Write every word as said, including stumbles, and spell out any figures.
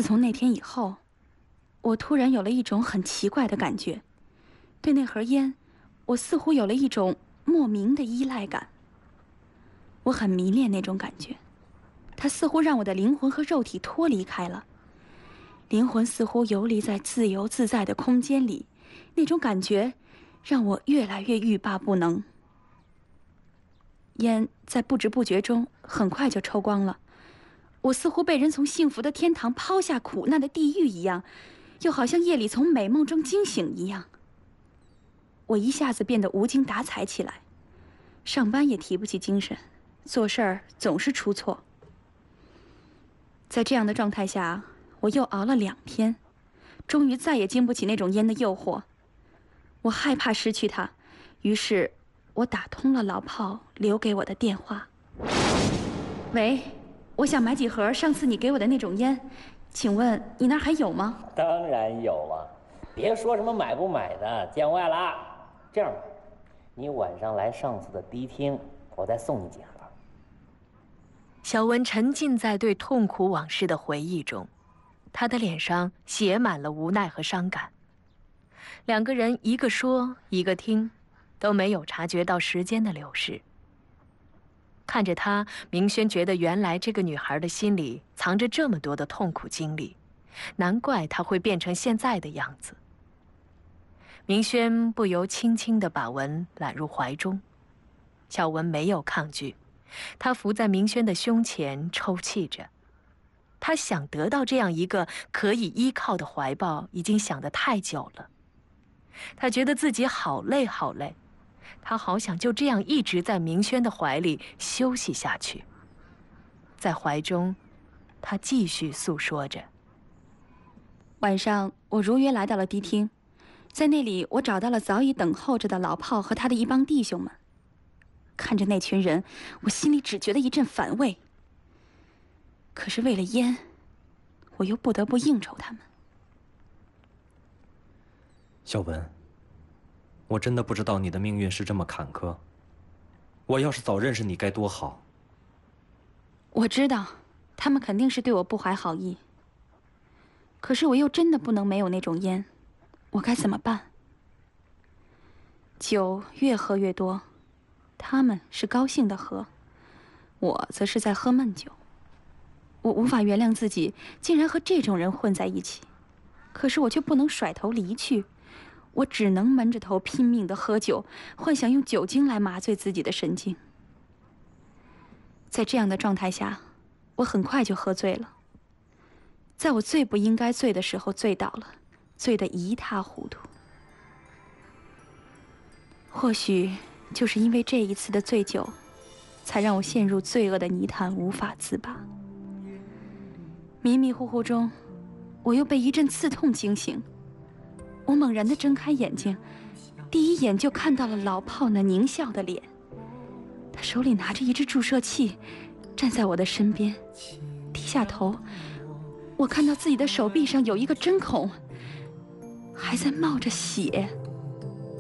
自从那天以后，我突然有了一种很奇怪的感觉，对那盒烟，我似乎有了一种莫名的依赖感。我很迷恋那种感觉，它似乎让我的灵魂和肉体脱离开了，灵魂似乎游离在自由自在的空间里，那种感觉让我越来越欲罢不能。烟在不知不觉中很快就抽光了，我似乎被人从幸福的天堂抛下苦难的地狱一样，又好像夜里从美梦中惊醒一样。我一下子变得无精打采起来，上班也提不起精神，做事儿总是出错。在这样的状态下，我又熬了两天，终于再也经不起那种烟的诱惑。我害怕失去它，于是我打通了老炮留给我的电话。喂，我想买几盒上次你给我的那种烟，请问你那儿还有吗？ 当然有啊，别说什么买不买的，见外了啊。这样吧，你晚上来上次的迪厅，我再送你几盒。 小文沉浸在对痛苦往事的回忆中，他的脸上写满了无奈和伤感。两个人一个说一个听，都没有察觉到时间的流逝。看着他，明轩觉得原来这个女孩的心里藏着这么多的痛苦经历，难怪她会变成现在的样子。明轩不由轻轻地把文揽入怀中，小文没有抗拒，她伏在明轩的胸前抽泣着。她想得到这样一个可以依靠的怀抱，已经想得太久了。她觉得自己好累好累，她好想就这样一直在明轩的怀里休息下去。在怀中，她继续诉说着。 晚上，我如约来到了迪厅，在那里我找到了早已等候着的老炮和他的一帮弟兄们。看着那群人，我心里只觉得一阵反胃。可是为了烟，我又不得不应酬他们。 小文，我真的不知道你的命运是这么坎坷。我要是早认识你该多好。 我知道，他们肯定是对我不怀好意。可是我又真的不能没有那种烟，我该怎么办？酒越喝越多，他们是高兴的喝，我则是在喝闷酒。我无法原谅自己竟然和这种人混在一起，可是我却不能甩头离去，我只能闷着头拼命地喝酒，幻想用酒精来麻醉自己的神经。在这样的状态下，我很快就喝醉了。在我最不应该醉的时候醉倒了，醉得一塌糊涂。或许就是因为这一次的醉酒，才让我陷入罪恶的泥潭无法自拔。迷迷糊糊中，我又被一阵刺痛惊醒。我猛然地睁开眼睛，第一眼就看到了老炮那狞笑的脸。他手里拿着一支注射器，站在我的身边，低下头，我看到自己的手臂上有一个针孔，还在冒着血。